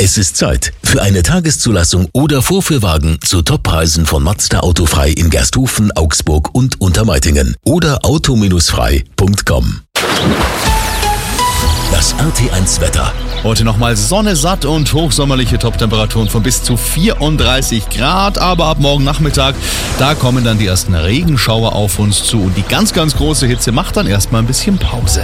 Es ist Zeit für eine Tageszulassung oder Vorführwagen zu Toppreisen von Mazda Autofrei in Gersthofen, Augsburg und Untermeitingen oder auto-frei.com. Das RT1 Wetter. Heute nochmal Sonne satt und hochsommerliche Toptemperaturen von bis zu 34 Grad. Aber ab morgen Nachmittag, da kommen dann die ersten Regenschauer auf uns zu. Und die ganz, ganz große Hitze macht dann erstmal ein bisschen Pause.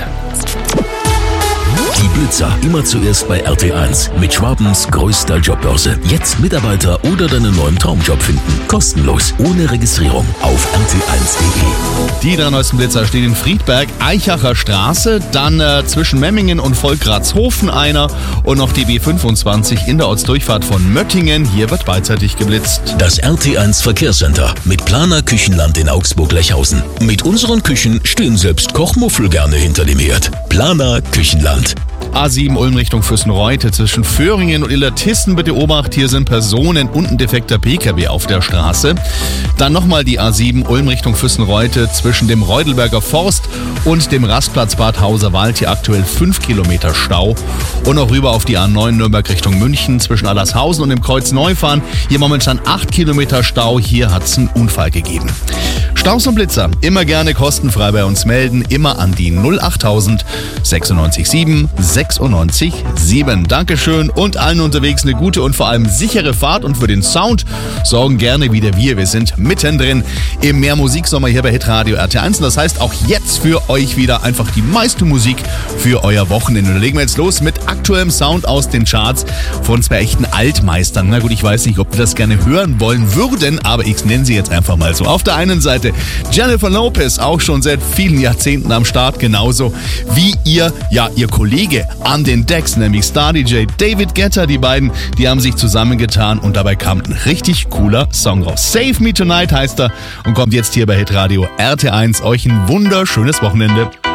Die Blitzer immer zuerst bei RT1 mit Schwabens größter Jobbörse. Jetzt Mitarbeiter oder deinen neuen Traumjob finden. Kostenlos, ohne Registrierung auf rt1.de. Die drei neuesten Blitzer stehen in Friedberg, Eichacher Straße, dann zwischen Memmingen und Volkratshofen einer und noch die B25 in der Ortsdurchfahrt von Möttingen. Hier wird beidseitig geblitzt. Das RT1 Verkehrscenter mit Planer Küchenland in Augsburg-Lechhausen. Mit unseren Küchen stehen selbst Kochmuffel gerne hinter dem Herd. Planer Küchenland. A7 Ulm Richtung Fürstenreute zwischen Föhringen und Illertissen. Bitte Obacht, hier sind Personen und ein defekter PKW auf der Straße. Dann nochmal die A7 Ulm Richtung Fürstenreute zwischen dem Reudelberger Forst und dem Rastplatz Bad Hauserwald. Hier aktuell 5 Kilometer Stau. Und noch rüber auf die A9 Nürnberg Richtung München zwischen Allershausen und dem Kreuz Neufahren. Hier momentan 8 Kilometer Stau. Hier hat es einen Unfall gegeben. Staus und Blitzer immer gerne kostenfrei bei uns melden. Immer an die 08000 96 7 96 7. Dankeschön und allen unterwegs eine gute und vor allem sichere Fahrt. Und für den Sound sorgen gerne wieder wir. Wir sind mittendrin im Mehrmusiksommer hier bei Hitradio RT1. Und das heißt auch jetzt für euch wieder einfach die meiste Musik für euer Wochenende. Und da legen wir jetzt los mit aktuellem Sound aus den Charts von zwei echten Altmeistern. Na gut, ich weiß nicht, ob wir das gerne hören wollen würden, aber ich nenne sie jetzt einfach mal so. Auf der einen Seite Jennifer Lopez, auch schon seit vielen Jahrzehnten am Start, genauso wie ihr Kollege an den Decks, nämlich Star-DJ David Guetta. Die beiden, die haben sich zusammengetan und dabei kam ein richtig cooler Song raus. Save Me Tonight heißt er und kommt jetzt hier bei Hitradio RT1. Euch ein wunderschönes Wochenende.